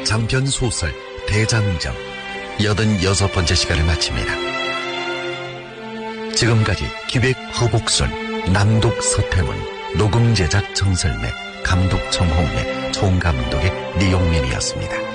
장편 소설 대장정 86번째 시간을 마칩니다. 지금까지 기획 허복순, 낭독 서태문, 녹음 제작 정설매, 감독 정홍래, 총감독의 리용민이었습니다.